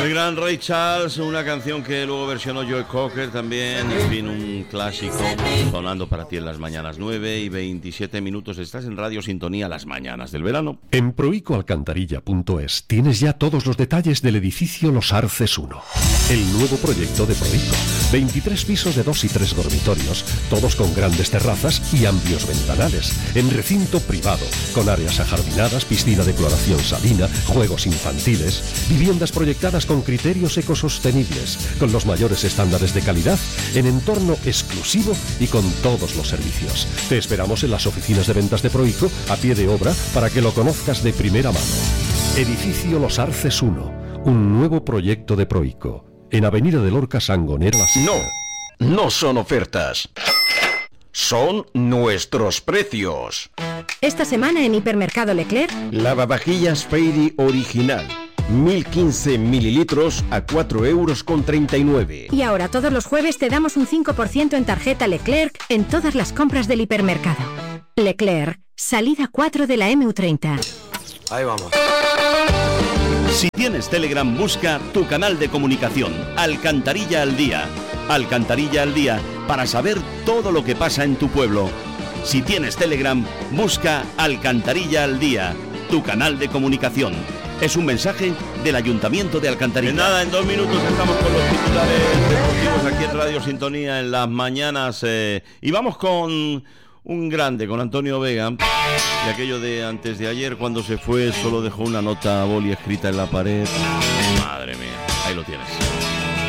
El gran Ray Charles, una canción que luego versionó Joe Cocker también, en fin, un clásico, sonando para ti en las mañanas. 9:27, estás en Radio Sintonía, las mañanas del verano. En proicoalcantarilla.es tienes ya todos los detalles del edificio Los Arces 1, el nuevo proyecto de Proico. 23 pisos de 2 y 3 dormitorios, todos con grandes terrazas y amplios ventanales, en recinto privado, con áreas ajardinadas, piscina de cloración salina, juegos infantiles, viviendas proyectadas con criterios ecosostenibles, con los mayores estándares de calidad, en entorno exclusivo y con todos los servicios. Te esperamos en las oficinas de ventas de Proico, a pie de obra, para que lo conozcas de primera mano. Edificio Los Arces 1, un nuevo proyecto de Proico, en Avenida de Lorca, Sangonera. No son ofertas. Son nuestros precios. Esta semana en Hipermercado Leclerc, Lavavajillas Fairy original, 1015 mililitros a 4,39 €. y ahora todos los jueves te damos un 5% en tarjeta Leclerc en todas las compras del hipermercado. Leclerc, salida 4 de la MU30. Ahí vamos. Si tienes Telegram, busca tu canal de comunicación, Alcantarilla al Día. Alcantarilla al Día, para saber todo lo que pasa en tu pueblo. Si tienes Telegram, busca Alcantarilla al Día, tu canal de comunicación. Es un mensaje del Ayuntamiento de Alcantarilla. Nada, en 2 minutos estamos con los titulares deportivos aquí en Radio Sintonía en las mañanas. Y vamos con un grande, con Antonio Vega. Y aquello de antes de ayer, cuando se fue, solo dejó una nota boli escrita en la pared. Madre mía, ahí lo tienes.